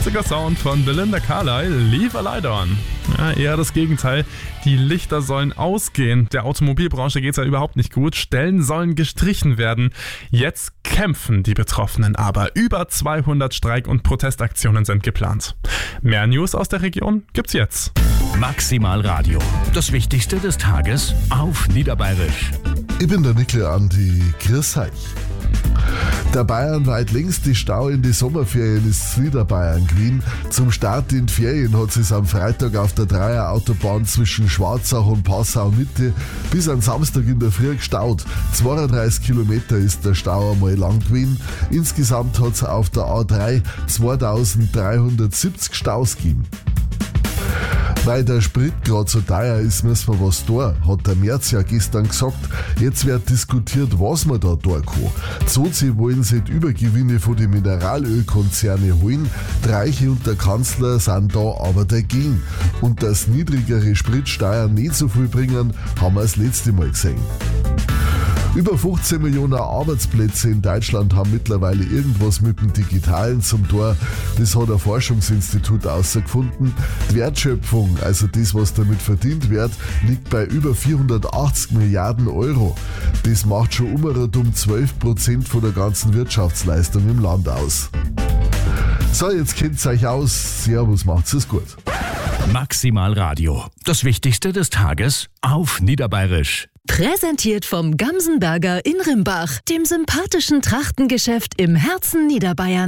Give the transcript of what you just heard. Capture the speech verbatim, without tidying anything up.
Witziger Sound von Belinda Carlisle, Leave a Light On. Ja, eher das Gegenteil. Die Lichter sollen ausgehen. Der Automobilbranche geht es ja überhaupt nicht gut. Stellen sollen gestrichen werden. Jetzt kämpfen die Betroffenen aber. Über zweihundert Streik- und Protestaktionen sind geplant. Mehr News aus der Region gibt's jetzt. Maximal Radio. Das Wichtigste des Tages auf Niederbayerisch. Ich bin der Nickel Andi. Grüß euch. Der bayernweit längste Stau in die Sommerferien ist Niederbayern gewesen. Zum Start in die Ferien hat es am Freitag auf der Dreier-Autobahn zwischen Schwarzach und Passau Mitte bis am Samstag in der Früh gestaut. zweiunddreißig Kilometer ist der Stau einmal lang gewesen. Insgesamt hat es auf der A drei zweitausenddreihundertsiebzig Staus gegeben. Weil der Sprit gerade so teuer ist, müssen wir was tun, hat der Merz ja gestern gesagt. Jetzt wird diskutiert, was man da tun kann. Die Sozi wollen sich die Übergewinne von den Mineralölkonzernen holen. Die Reiche und der Kanzler sind da aber dagegen. Und dass niedrigere Spritsteuern nicht so viel bringen, haben wir das letzte Mal gesehen. Über fünfzehn Millionen Arbeitsplätze in Deutschland haben mittlerweile irgendwas mit dem Digitalen zum Tor. Das hat ein Forschungsinstitut herausgefunden. Die Wertschöpfung, also das, was damit verdient wird, liegt bei über vierhundertachtzig Milliarden Euro. Das macht schon um zwölf Prozent von der ganzen Wirtschaftsleistung im Land aus. So, jetzt kennt's euch aus. Servus, macht's es gut. Maximal Radio. Das Wichtigste des Tages auf Niederbayerisch. Präsentiert vom Gamsenberger in Rimbach, dem sympathischen Trachtengeschäft im Herzen Niederbayern.